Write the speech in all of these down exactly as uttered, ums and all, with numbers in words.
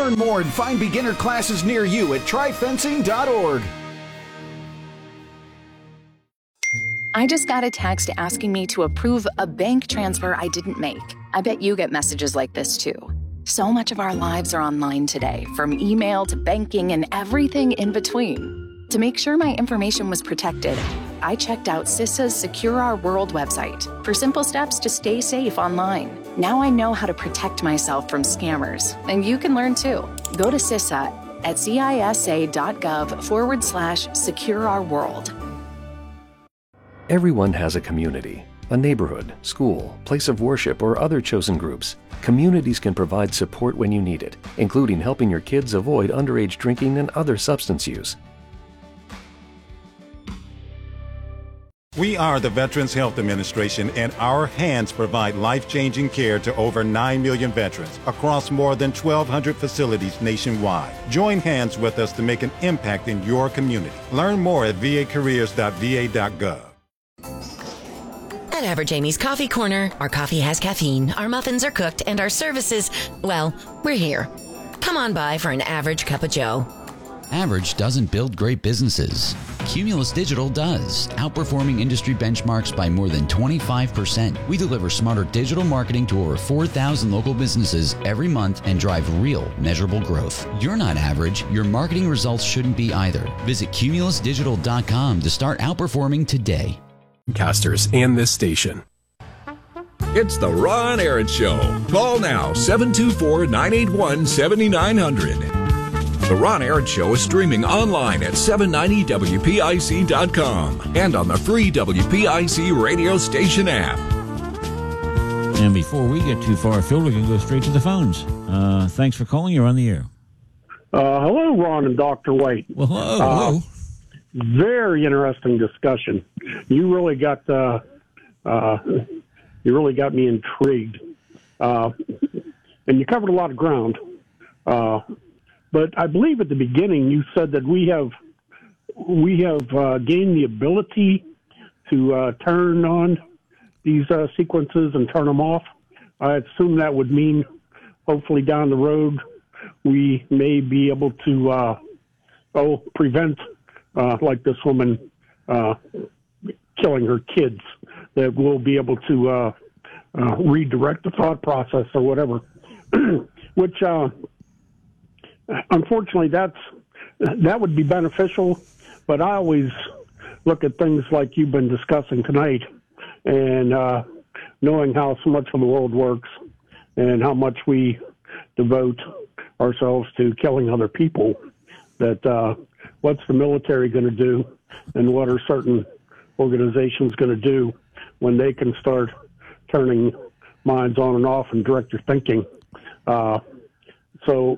Learn more and find beginner classes near you at try fencing dot org. I just got a text asking me to approve a bank transfer I didn't make. I bet you get messages like this too. So much of our lives are online today, from email to banking and everything in between. To make sure my information was protected, I checked out CISA's Secure Our World website for simple steps to stay safe online. Now I know how to protect myself from scammers, and you can learn too. Go to CISA at cisa.gov forward slash secure our world. Everyone has a community, a neighborhood, school, place of worship, or other chosen groups. Communities can provide support when you need it, including helping your kids avoid underage drinking and other substance use. We are the Veterans Health Administration, and our hands provide life-changing care to over nine million veterans across more than twelve hundred facilities nationwide. Join hands with us to make an impact in your community. Learn more at v a careers dot v a dot gov. At Average Amy's Coffee Corner, our coffee has caffeine, our muffins are cooked, and our services, well, we're here. Come on by for an average cup of joe. Average doesn't build great businesses. Cumulus Digital does, outperforming industry benchmarks by more than twenty-five percent. We deliver smarter digital marketing to over four thousand local businesses every month and drive real, measurable growth. You're not average. Your marketing results shouldn't be either. Visit cumulus digital dot com to start outperforming today. Casters and this station. It's the Ron Aaron Show. Call now, seven two four, nine eight one, seven nine zero zero. The Ron Aaron Show is streaming online at seven ninety W P I C dot com and on the free W P I C radio station app. And before we get too far afield, we can go straight to the phones. Uh, thanks for calling. You're on the air. Uh, hello, Ron and Doctor White. Well, hello. Uh, hello. Very interesting discussion. You really got uh, uh, you really got me intrigued, uh, and you covered a lot of ground. Uh, but I believe at the beginning you said that we have we have uh, gained the ability to uh, turn on these uh, sequences and turn them off. I assume that would mean, hopefully down the road, we may be able to uh, oh prevent. Uh, like this woman uh, killing her kids, that we'll be able to uh, uh, redirect the thought process or whatever. Which, uh, unfortunately, that's that would be beneficial. But I always look at things like you've been discussing tonight, and uh, knowing how so much of the world works and how much we devote ourselves to killing other people, that uh, what's the military going to do, and what are certain organizations going to do when they can start turning minds on and off and direct your thinking? Uh, so,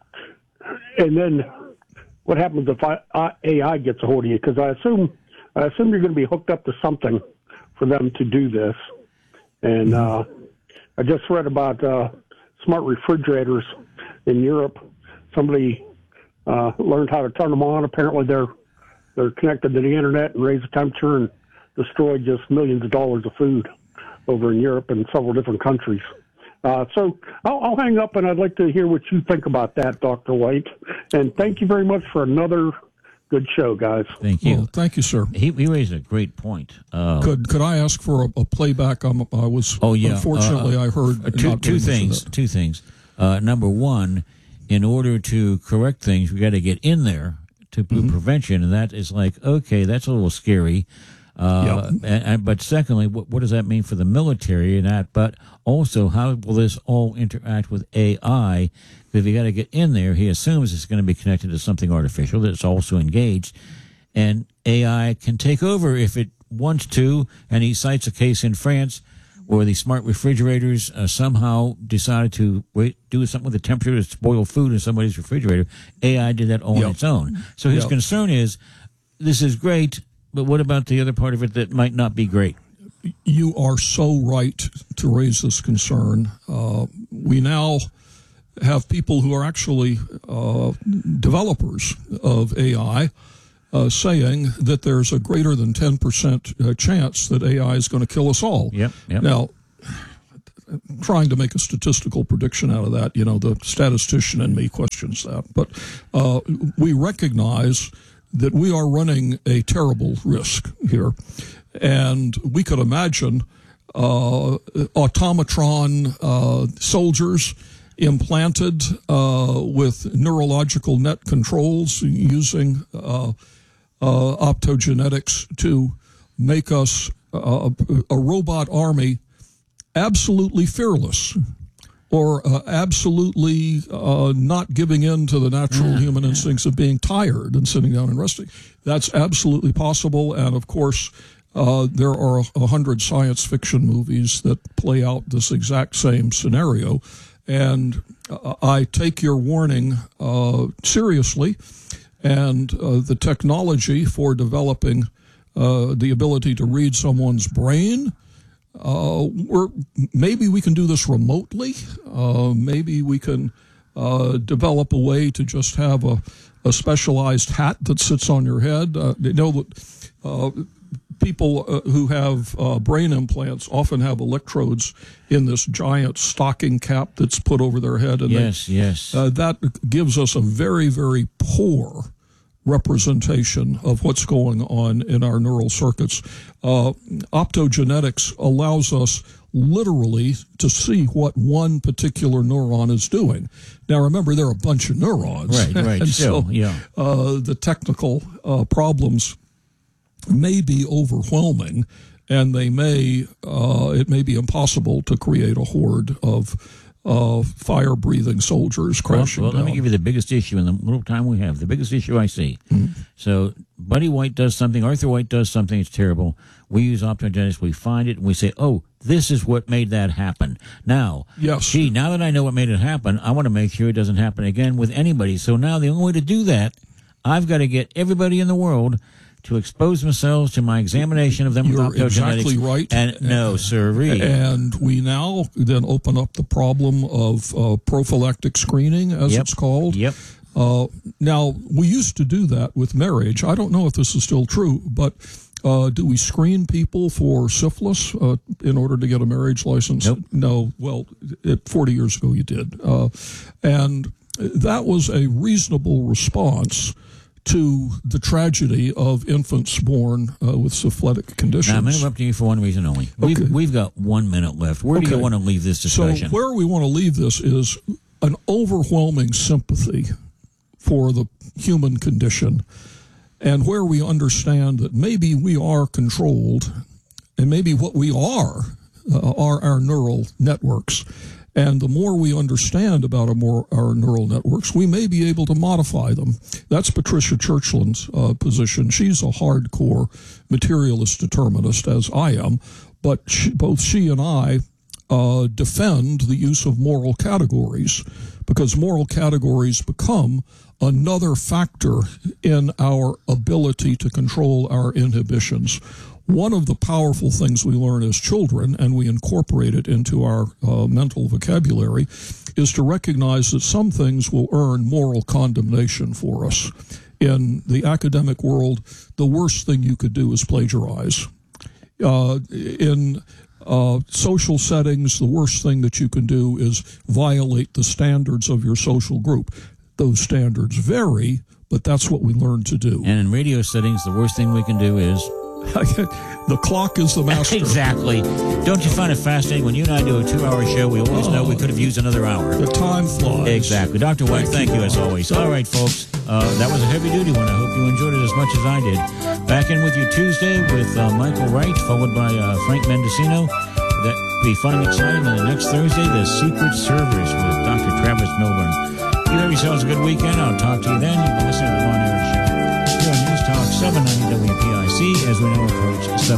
and then what happens if I, I, A I gets a hold of you? Because I assume I assume you're going to be hooked up to something for them to do this. And uh, I just read about uh, smart refrigerators in Europe. Somebody uh, learned how to turn them on. Apparently, they're they're connected to the internet and raise the temperature and destroy just millions of dollars of food over in Europe and several different countries. Uh, so I'll, I'll hang up, and I'd like to hear what you think about that, Doctor White. And thank you very much for another good show, guys. Thank you. Well, thank you, sir. He, he raised a great point. Uh, could could I ask for a, a playback? I'm, I was oh yeah. Unfortunately, uh, I heard uh, two, two things. Two things. Uh, number one, in order to correct things, we got to get in there to do mm-hmm. prevention, and that is like okay, that's a little scary. Uh, yep. and, and, but secondly, what, what does that mean for the military and that? But also, how will this all interact with A I? Because you got to get in there. He assumes it's going to be connected to something artificial that's also engaged, and A I can take over if it wants to. And he cites a case in France where the smart refrigerators uh, somehow decided to wait, do something with the temperature to spoil food in somebody's refrigerator. A I did that all yep. on its own. So his yep. concern is, this is great, but what about the other part of it that might not be great? You are so right to raise this concern. Uh, we now have people who are actually uh, developers of A I uh, saying that there's a greater than ten percent uh, chance that A I is going to kill us all. Yep, yep. Now, trying to make a statistical prediction out of that. You know, the statistician in me questions that. But uh, we recognize that we are running a terrible risk here. And we could imagine uh, automatron uh, soldiers implanted uh, with neurological net controls using uh, uh, optogenetics to make us uh, a robot army absolutely fearless, or uh, absolutely uh, not giving in to the natural yeah, human yeah. instincts of being tired and sitting down and resting. That's absolutely possible, and of course, uh, there are a hundred science fiction movies that play out this exact same scenario. And uh, I take your warning uh, seriously, and uh, the technology for developing uh, the ability to read someone's brain, uh, we're, maybe we can do this remotely. Uh, maybe we can uh, develop a way to just have a, a specialized hat that sits on your head. Uh, you know that uh, people uh, who have uh, brain implants often have electrodes in this giant stocking cap that's put over their head. And yes, they, yes. Uh, that gives us a very, very poor representation of what's going on in our neural circuits. Uh, optogenetics allows us literally to see what one particular neuron is doing. Now, remember, there are a bunch of neurons. Right, right. and Still, so yeah. uh, the technical uh, problems may be overwhelming, and they may uh, it may be impossible to create a horde of uh, fire-breathing soldiers crashing well, well, down. let me give you the biggest issue in the little time we have. The biggest issue I see. Mm-hmm. So Buddy White does something, Arthur White does something, it's terrible. We use optogenetics, we find it, and we say, oh, this is what made that happen. Now, yes. gee, now that I know what made it happen, I want to make sure it doesn't happen again with anybody. So now the only way to do that, I've got to get everybody in the world to expose themselves to my examination of them You're with optogenetics. exactly right. And no, sirree. And we now then open up the problem of uh, prophylactic screening, as yep. it's called. Yep. Uh, now, we used to do that with marriage. I don't know if this is still true, but uh, do we screen people for syphilis uh, in order to get a marriage license? Nope. No. Well, it, forty years ago you did. Uh, and that was a reasonable response to the tragedy of infants born uh, with syphilitic conditions. Now, I'm interrupting you for one reason only. We've, okay. we've got one minute left. Where okay. do you want to leave this discussion? So where we want to leave this is an overwhelming sympathy for the human condition, and where we understand that maybe we are controlled, and maybe what we are uh, are our neural networks. And the more we understand about our, more, our neural networks, we may be able to modify them. That's Patricia Churchland's uh, position. She's a hardcore materialist determinist, as I am, but she, both she and I uh, defend the use of moral categories, because moral categories become another factor in our ability to control our inhibitions. One of the powerful things we learn as children, and we incorporate it into our uh, mental vocabulary, is to recognize that some things will earn moral condemnation for us. In the academic world, the worst thing you could do is plagiarize. Uh, in uh, social settings, the worst thing that you can do is violate the standards of your social group. Those standards vary, but that's what we learn to do. And in radio settings, the worst thing we can do is the clock is the master. Exactly. Don't you find it fascinating when you and I do a two-hour show, we always oh, know we could have used another hour. The time flies. Exactly. Doctor White, thank, thank you, you as always. All right, folks. Uh, that was a heavy-duty one. I hope you enjoyed it as much as I did. Back in with you Tuesday with uh, Michael Wright, followed by uh, Frank Mendocino. That will be fun and exciting. And the next Thursday, The Secret Service with Doctor Travis Milburn. You have yourselves a good weekend. I'll talk to you then. You've been listening to the Ron Aaron Show here on News Talk seven ninety W P I C as we now approach seven